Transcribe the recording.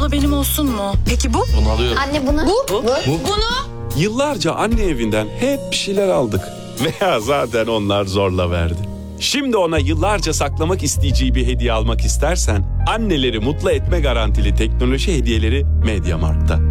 abla benim olsun mu? Peki bu? Bunu alıyorum. Anne bunu. Bunu? Yıllarca anne evinden hep bir şeyler aldık. Veya zaten onlar zorla verdi. Şimdi ona yıllarca saklamak isteyeceği bir hediye almak istersen anneleri mutlu etme garantili teknoloji hediyeleri MediaMarkt'ta.